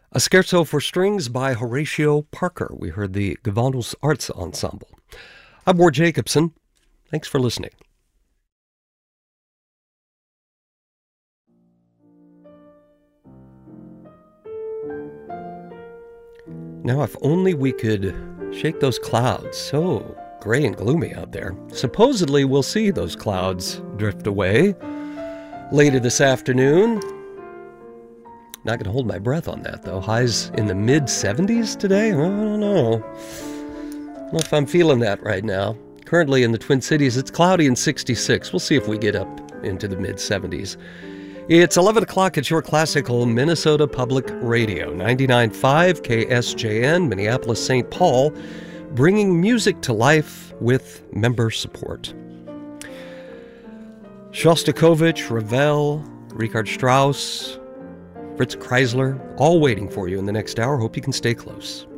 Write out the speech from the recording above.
A Scherzo for Strings by Horatio Parker. We heard the Gewandhaus Arts Ensemble. I'm Ward Jacobson. Thanks for listening. Now, if only we could shake those clouds. So gray and gloomy out there. Supposedly, we'll see those clouds drift away later this afternoon. Not going to hold my breath on that, though. Highs in the mid-70s today? I don't know. I don't know if I'm feeling that right now. Currently in the Twin Cities, it's cloudy and 66. We'll see if we get up into the mid-70s. It's 11 o'clock at your classical Minnesota Public Radio, 99.5 KSJN, Minneapolis, St. Paul, bringing music to life with member support. Shostakovich, Ravel, Richard Strauss, Fritz Kreisler, all waiting for you in the next hour. Hope you can stay close.